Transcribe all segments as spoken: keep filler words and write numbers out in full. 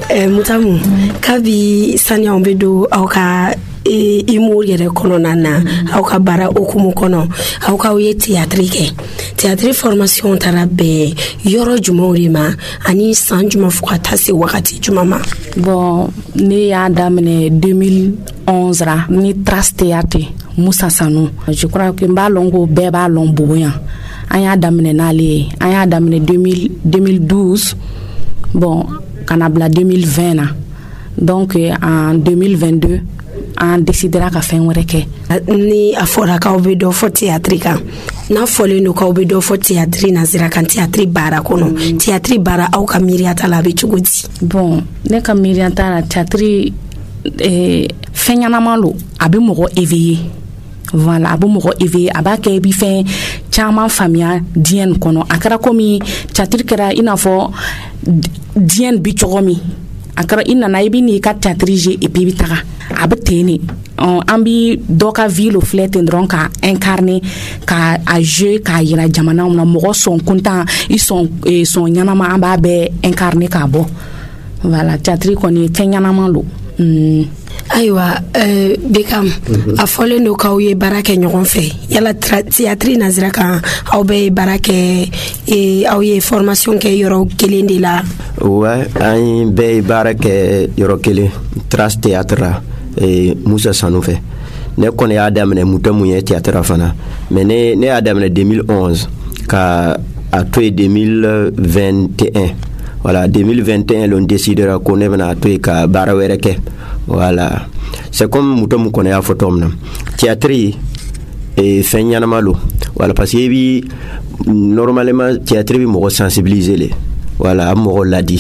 eh, Mutamu kabi sani on be do awka e imour yere kono nana awka bara okumu kono awka ye théâtre ke théâtre formation tarabe yoro jumorima ani sanjuma fukata se wakati jumama. Bon ni ya damne deux mille onze ra ni Trace Théâtre Moussa Sanou. Je crois que mbalongo beba lomboyan aya damne nali aya damne deux mille douze. Bon kanabla deux mille vingt na. Donc en deux mille vingt-deux on décidera ka fen wéré ke ni afora ka obe do fo théâtre kan na fole no ka obe do fo théâtre na zira kan théâtre bara kono mm. théâtre bara au ka miriata la be chugudi. Bon ne ka miriata la théâtre eh fenyana malo abi mogo éveillé. Voilà abi mogo éveillé aba ke bi fen chama famia dien kono akara komi théâtre kera ina fo dien bi chogomi akara ina na ibi ni ka théâtre et puis bitaka abteni on ambi doka ville flet ndron ka incarner ka a jeu ka yira jamana na mogo son content ils sont et son yanama amba be incarner ka bo. Voilà théâtre koni kenyanama lo. Mm. Aywa euh Bekam mm-hmm. a fole no kawye barake nyogon fe yala théâtre nazira kan awbe barake e awye formation ke yoro kelende la. Ouais ay be barake yoro kele Trace Théâtre et Moussa Sanou fait ne connaît Adam ne mutamu ye théâtre fana mais ne ne Adam ne deux mille onze ka à deux mille vingt et un. Voilà deux mille vingt et un l'on décidera qu'on est venu à toi ka barawereke. Voilà c'est comme mutamu connaît a photom na théâtre et fenyana malo. Voilà parce que bi normalement théâtre bi mo sensibiliser les. Voilà mo l'a dit.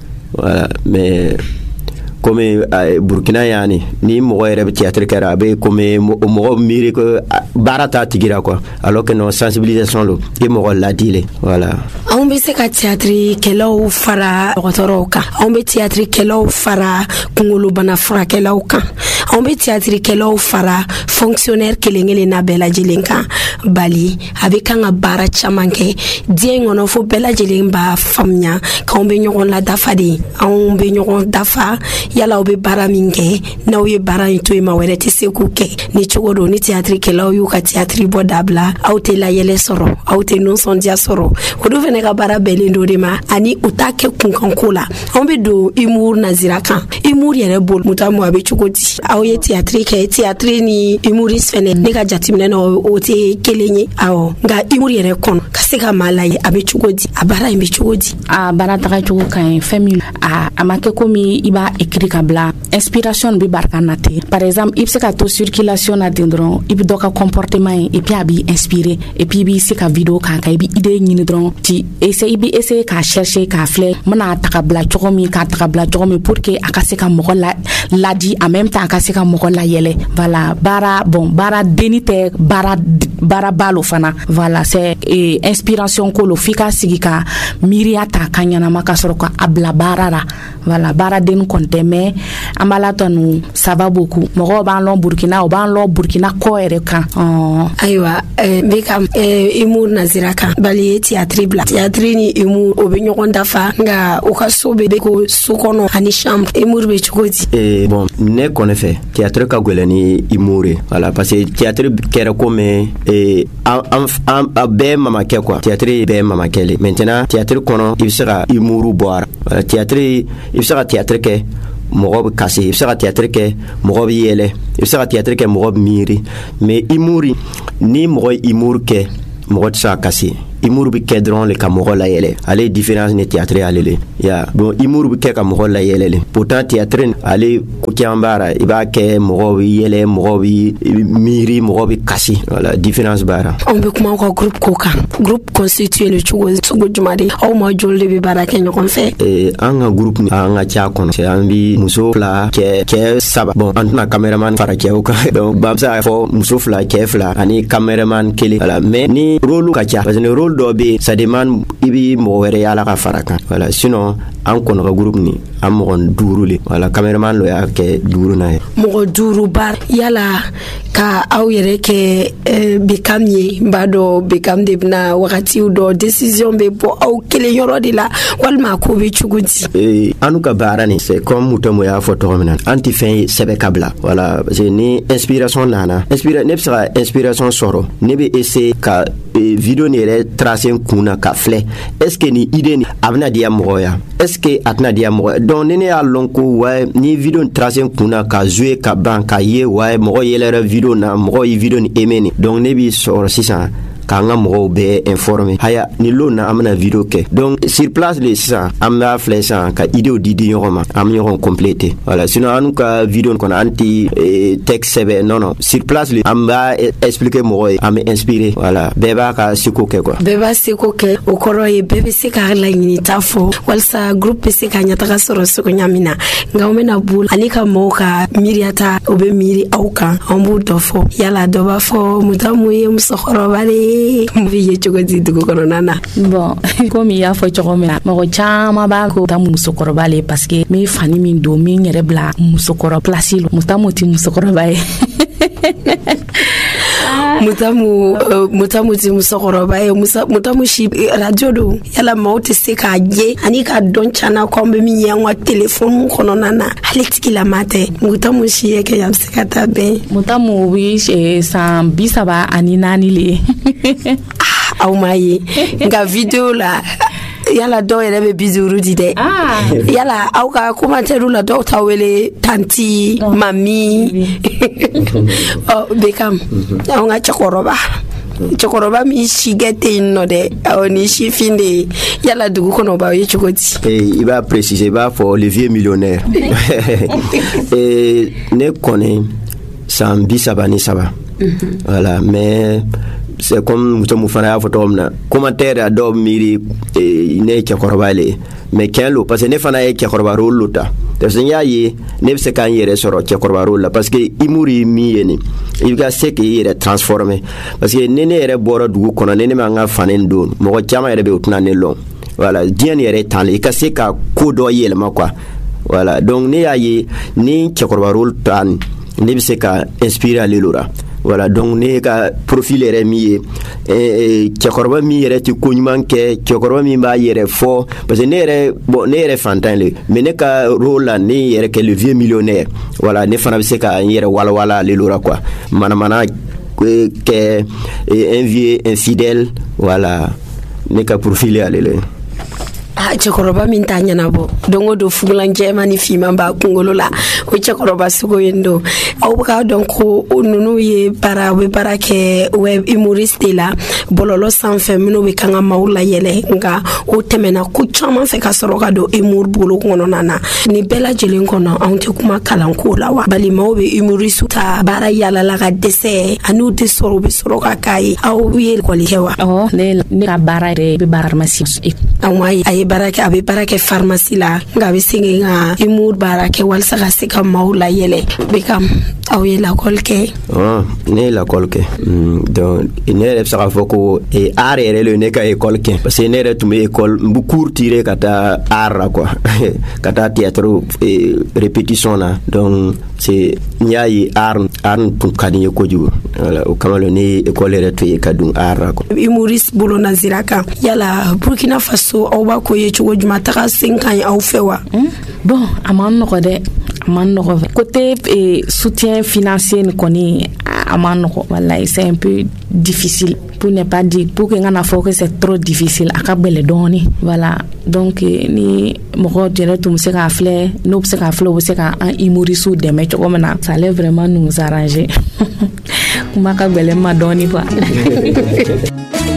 Voilà mais comme uh, Burkina yani ni mo yere théâtre karabe comme mo miri que barata tigira quoi alors que non sensibilisation lo et mo la dile. Voilà on be se ka théâtre kelo fara rotoroka on be théâtre kelo fara kungulu bana fra kelo kan on be théâtre kelo fara fonctionnaire kelengele na bela jilenka bali avec un bara chamanke dien ngono fo bela jilemba famnya ka on be nyon la dafadi on be nyon dafa yala obe bara minge na oye bara into e mawerete sekuke ni chogodo ni théâtre ke law yu ka théâtre bodabla auté la yele soro auté non son dia soro odo vene ka bara belendo de ma ani utake kunkankola ombe do imour nazira kan imour yere bol mutamu abe chogodi awoye théâtre ke théâtre ni imouris fene ne ka jatimne no ote kelenye awo nga imour yere kon kaseka malaye abe chogodi abara imbe chogodi a bara taka chogo kan famille a amake komi iba ekri kabla inspiration bi barkanate par exemple il se ka to circulation na dendron il do ka comportement et puis abi inspiré et puis bi se ka vidéo ka ka bi idée ni dron ti essayer bi essayer ka chercher ka flé mana takabla chokomi ka takabla chokomi pour que akase ka mo la la di en même temps akase ka mo la yele. Voilà bara bon bara denite bara bara balo fana. Voilà c'est eh, inspiration ko lo fika sigika miriata kanyana makasoro ka abla barara. Voilà bara den konte mais ambala tonu ça va beaucoup mo ba lo Burkina o ba lo Burkina ko ere kan oh. Aywa eh, Bekam eh, imour nazira kan bali théâtre bla théâtre ni imour obe nyokonda fa nga o ka sobe be ko sokono ani chambre imour be chukoti et bon ne connaît fait théâtre ka golani imoure. Voilà parce que théâtre kera comme et am am be mama ke quoi théâtre be mama kele maintenant théâtre kono il sera imouru boire. Voilà théâtre il sera théâtre ke mogob kasi il sera théâtre ke mogob yele il sera théâtre ke mogob miri mais imouri ni mogob imour ke mogob sa kasi imour bi kedron le kamoro la yele ale différence ne théâtre alele ya bon imour bi ke kamoro la yele pourtant théâtre ale ko kiambara iba ke mogob yele mogob miri mogob kasi. Voilà différence bara on be kuma ko groupe koka groupe constitué le chugo chugo jumade o mo jolle bi bara ke nyokon fe eh anga groupe anga cha kono c'est ambi muso fla ke ke saba bon antna cameraman fara ke o ka donc bamsa fo muso fla ke fla ani cameraman kele. Voilà mais ni rôle ka cha parce que rôle dɔ be ça demande i bi mɔgɔ wɛrɛ yala ka fara kan voilà sinon an kɔnɔ ka groupe ni an mɔgɔ duuru le voilà cameraman lo y'a kɛ duuru na ye mɔgɔ duuru bar yala ka aw yɛrɛ kɛ eh, Bekam ye n b'a dɔn Bekam de bena wagatiw dɔ décision be bɔ aw kelen yɔrɔ de la walima ko be cogo di eh, anu ka baara ni c'est comme Mutamu y'a fɔ tɔgɔ min na an ti fɛn ye sɛbɛ ka bila voilà parce que ni inspiration nana inspira ne bɛ se ka inspiration sɔrɔ ne bɛ essayer ka eh, video ni yɛrɛ tracer kun na ka filɛ est ce que ni idée ni a bɛna diya mɔgɔ ya est ce que a tɛna diya mɔgɔ donc ni ne y'a lɔn ko ouais ni video ni tracer kun na ka jouer ka ban ka ye ouais mɔgɔ yɛlɛra video na mɔgɔ ye video ni aimé ni donc ne b'i sɔrɔ sisan k'an ka mɔgɔw bɛɛ informer haya ni lo na an bɛna video kɛ donc sur place le sisan an b'a filɛ sisan ka idéw di di ɲɔgɔn ma an bɛ ɲɔgɔn compléter voilà sinon an ka video kɔnɔ an ti eh, texte sɛbɛn non non sur place le an b'a expliquer mɔgɔ ye an bɛ inspirer voilà bɛɛ b'a ka seko kɛ quoi bɛɛ b'a seko kɛ o kɔrɔ ye bɛɛ bɛ se ka laɲini ta fɔ walasa groupe bɛ se ka ɲɛtaga sɔrɔ seko ɲa min na nka an bɛna bolo ani ka mɔgɔw ka miiriyata o bɛ miiri aw kan an b'o dɔ fɔ yala dɔ b'a fɔ Mutamu ye musokɔrɔba de ye mbi ye cogo di dugu kɔnɔna na bon comme i y'a fɔ cogo min na mɔgɔ caman b'a ko Mutamu musokɔrɔba le parce que min fani min don min yɛrɛ bila musokɔrɔ place lo Mutamu ti musokɔrɔba ye Mutamu uh, Mutamu ti musokɔrɔba ye Mutamu si radio do yala maaw tɛ se k'a ye ani ka dɔn cana ko an bɛ min ye an ka téléphone kɔnɔna na ale tigilama tɛ Mutamu si ye kɛ a bɛ se ka taa bɛn Mutamu bi san bi saba ani naani le aw m'a ye nka video la yala dɔw yɛrɛ bɛ bi duuru di dɛ yala aw ka commentaire la dɔw ta wele tanti mami ɔ Bekam anw ka cɛkɔrɔba cɛkɔrɔba min si kɛ tɛ yen nɔ dɛ awɔ ni sifin de ye yala dugu kɔnɔ b'aw ye cogo di i b'a préciser i b'a fɔ le vieux millionnaire ne kɔni san bi saba ni saba voilà mais c'est comme Mutamu fana y'a fɔ tɔgɔ min na commentaire a dɔw miiri ne ye cɛkɔrɔba le mais tiɲɛ lo parce que ne fana ye cɛkɔrɔba rôle lo ta parce que n y'a ye ne bɛ se k'an yɛrɛ sɔrɔ cɛkɔrɔba rôle la parce que humour ye min ye nin i ka se k'i yɛrɛ transformer parce que ni ne yɛrɛ bɔra dugu kɔnɔ ni ne m'an ka fani don mɔgɔ caman yɛrɛ bɛ o tɛna ne lɔn voilà diɲɛ nin yɛrɛ tan le i ka se ka ko dɔ yɛlɛma quoi voilà donc ne y'a ye ni cɛkɔrɔba rôle ta nin ne bɛ se ka inspirer ale lo la voilà donc ne ka profil yɛrɛ min ye eh, cɛkɔrɔba min yɛrɛ tɛ ko ɲuman kɛ cɛkɔrɔba min b'a yɛrɛ fɔ parce que ne yɛrɛ bon ne yɛrɛ fantan le mais ne ka rôle la ne yɛrɛ kɛ le vieux millionnaire voilà ne fana bɛ se ka n yɛrɛ walawala ale lo la quoi manamana kɛ un vieux infidèle voilà ne ka profil ye ale le ah cɛkɔrɔba min t'a ɲɛnabɔ don o don fugulan jɛman ni fiman b'a kunkolo la o cɛkɔrɔba sugu yen don aw bɛ k'a dɔn ko ninnu ye baara u bɛ baara kɛ web humoriste de la bɔlɔlɔ sanfɛ minnu bɛ kan ka maaw layɛlɛ nka o tɛmɛna ko caman fɛ ka sɔrɔ ka don humour bolo kɔnɔna na nin bɛɛ lajɛlen kɔnɔ anw tɛ kuma kalanko la wa bali maaw bɛ humoriste ta baara yalala ka dɛsɛ ani u tɛ sɔrɔ u bɛ sɔrɔ ka k'a ye aw ye école kɛ wa awɔ ne ne ka baara yɛrɛ bɛ baara pharmacie aw m'a ye a ye baara kɛ a bɛ baara kɛ pharmacie la nka a bɛ segin ka humour baara kɛ walasa ka se ka maaw layɛlɛ Bekam aw ye lakɔli kɛ oh, ne ye lakɔli kɛ mm, donc ne yɛrɛ bɛ se k'a fɔ ko eh, art yɛrɛ le ne ka école kɛ parce que ne yɛrɛ tun bɛ école n bɛ cours tirer ka taa art la quoi ka taa théâtre eh, répétition na donc c'est n y'a ye art art tun ka di n ye kojugu voilà o kama le ne ye école yɛrɛ to ye ka dun art la quoi humoriste bolo nazira kan yala Burkina Faso aw b'a ko ye cogo jumɛn taga sen ka ɲi aw fɛ wa bon a man nɔgɔ dɛ a man nɔgɔ côté eh, soutien financier ni kɔni a man nɔgɔ wallahi c'est un peu difficile pour ne pas dire pour que n kana fɔ que c'est trop difficile a ka gɛlɛn dɔɔni voilà donc ni mɔgɔ yɛrɛ tun bɛ se k'a filɛ n'o bɛ se k'a filɛ o bɛ se ka an humoristes dɛmɛ cogo min na ça allait vraiment nous arranger kuma ka gɛlɛn ma dɔɔni quoi